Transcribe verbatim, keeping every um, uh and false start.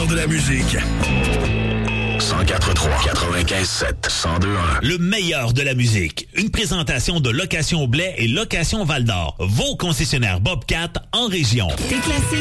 meilleur de la musique. cent quatre trois, quatre-vingt-quinze sept, cent deux un. Le meilleur de la musique. Une présentation de Location Blais et Location Val-d'Or. Vos concessionnaires Bobcat en région. T'es classé